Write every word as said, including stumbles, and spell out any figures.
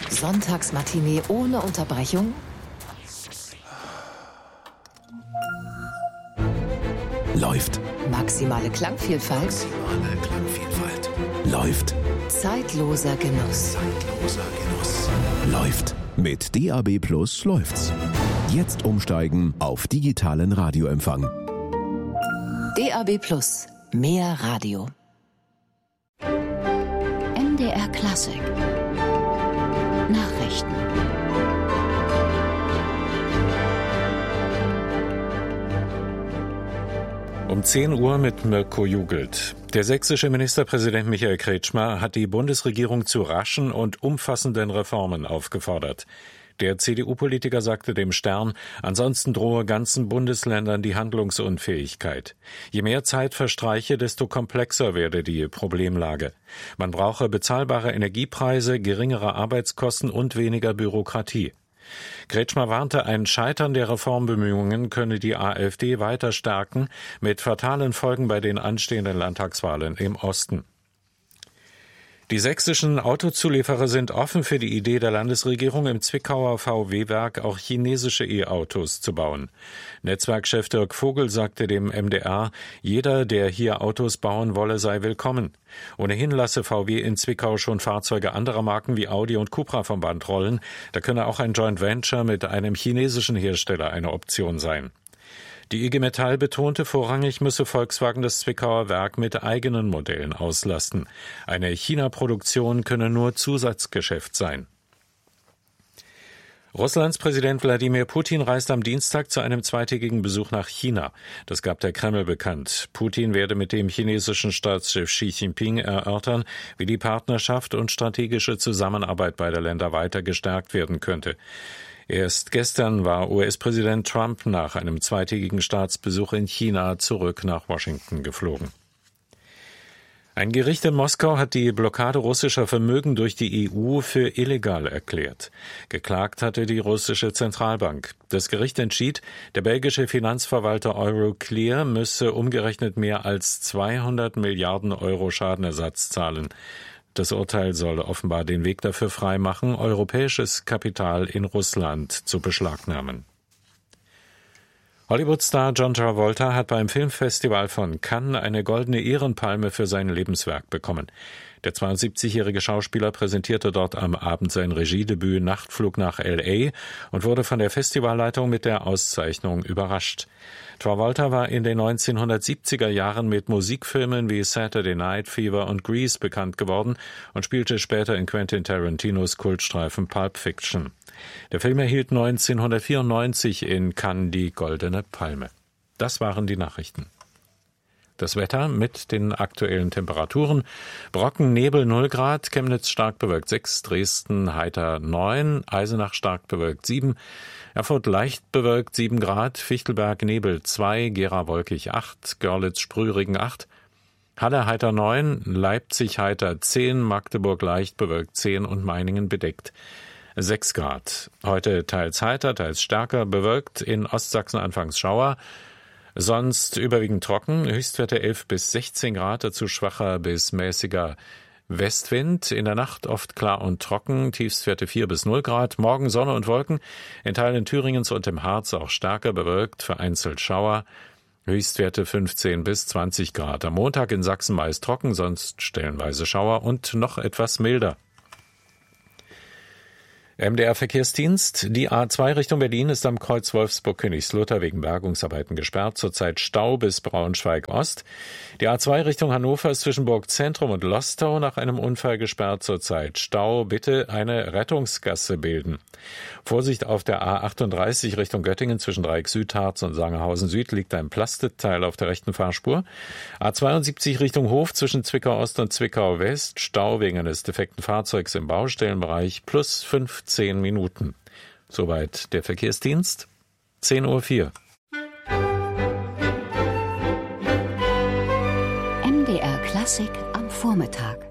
Sonntagsmatinee ohne Unterbrechung? Läuft. Maximale Klangvielfalt? Maximale Klangvielfalt. Läuft. Zeitloser Genuss. Zeitloser Genuss. Läuft. Mit D A B Plus läuft's. Jetzt umsteigen auf digitalen Radioempfang. D A B Plus. Mehr Radio. M D R Klassik. Nachrichten. Um zehn Uhr mit Mirko Jugelt. Der sächsische Ministerpräsident Michael Kretschmer hat die Bundesregierung zu raschen und umfassenden Reformen aufgefordert. Der C D U-Politiker sagte dem Stern, ansonsten drohe ganzen Bundesländern die Handlungsunfähigkeit. Je mehr Zeit verstreiche, desto komplexer werde die Problemlage. Man brauche bezahlbare Energiepreise, geringere Arbeitskosten und weniger Bürokratie. Kretschmer warnte, ein Scheitern der Reformbemühungen könne die AfD weiter stärken, mit fatalen Folgen bei den anstehenden Landtagswahlen im Osten. Die sächsischen Autozulieferer sind offen für die Idee der Landesregierung, im Zwickauer V W-Werk auch chinesische E-Autos zu bauen. Netzwerkchef Dirk Vogel sagte dem M D R, jeder, der hier Autos bauen wolle, sei willkommen. Ohnehin lasse V W in Zwickau schon Fahrzeuge anderer Marken wie Audi und Cupra vom Band rollen. Da könne auch ein Joint Venture mit einem chinesischen Hersteller eine Option sein. Die I G Metall betonte, vorrangig müsse Volkswagen das Zwickauer Werk mit eigenen Modellen auslasten. Eine China-Produktion könne nur Zusatzgeschäft sein. Russlands Präsident Wladimir Putin reist am Dienstag zu einem zweitägigen Besuch nach China. Das gab der Kreml bekannt. Putin werde mit dem chinesischen Staatschef Xi Jinping erörtern, wie die Partnerschaft und strategische Zusammenarbeit beider Länder weiter gestärkt werden könnte. Erst gestern war U S-Präsident Trump nach einem zweitägigen Staatsbesuch in China zurück nach Washington geflogen. Ein Gericht in Moskau hat die Blockade russischer Vermögen durch die E U für illegal erklärt. Geklagt hatte die russische Zentralbank. Das Gericht entschied, der belgische Finanzverwalter Euroclear müsse umgerechnet mehr als zweihundert Milliarden Euro Schadenersatz zahlen. Das Urteil soll offenbar den Weg dafür freimachen, europäisches Kapital in Russland zu beschlagnahmen. Hollywood-Star John Travolta hat beim Filmfestival von Cannes eine goldene Ehrenpalme für sein Lebenswerk bekommen. Der zweiundsiebzigjährige Schauspieler präsentierte dort am Abend sein Regiedebüt Nachtflug nach L A und wurde von der Festivalleitung mit der Auszeichnung überrascht. Travolta war in den neunzehnhundertsiebziger Jahren mit Musikfilmen wie Saturday Night Fever und Grease bekannt geworden und spielte später in Quentin Tarantinos Kultstreifen Pulp Fiction. Der Film erhielt neunzehnhundertvierundneunzig in Cannes die Goldene Palme. Das waren die Nachrichten. Das Wetter mit den aktuellen Temperaturen. Brocken, Nebel null Grad, Chemnitz stark bewölkt sechs, Dresden heiter neun, Eisenach stark bewölkt sieben, Erfurt leicht bewölkt sieben Grad, Fichtelberg Nebel zwei, Gera wolkig acht, Görlitz Sprühregen acht, Halle heiter neun, Leipzig heiter zehn, Magdeburg leicht bewölkt zehn und Meiningen bedeckt sechs Grad. Heute teils heiter, teils stärker bewölkt, in Ostsachsen anfangs Schauer. Sonst überwiegend trocken, Höchstwerte elf bis sechzehn Grad, dazu schwacher bis mäßiger Westwind. In der Nacht oft klar und trocken, Tiefstwerte vier bis null Grad. Morgen Sonne und Wolken, in Teilen Thüringens und im Harz auch stärker bewölkt, vereinzelt Schauer. Höchstwerte fünfzehn bis zwanzig Grad. Am Montag in Sachsen meist trocken, sonst stellenweise Schauer und noch etwas milder. M D R-Verkehrsdienst. Die A zwei Richtung Berlin ist am Kreuz Wolfsburg-Königslutter wegen Bergungsarbeiten gesperrt. Zurzeit Stau bis Braunschweig-Ost. Die A zwei Richtung Hannover ist zwischen Burgzentrum und Lostau nach einem Unfall gesperrt. Zurzeit Stau. Bitte eine Rettungsgasse bilden. Vorsicht auf der A achtunddreißig Richtung Göttingen zwischen Dreieck-Südharz und Sangerhausen Süd liegt ein Plastikteil auf der rechten Fahrspur. A zweiundsiebzig Richtung Hof zwischen Zwickau Ost und Zwickau West. Stau wegen eines defekten Fahrzeugs im Baustellenbereich plus fünfzehn Minuten. Soweit der Verkehrsdienst. zehn Uhr vier. M D R Klassik am Vormittag.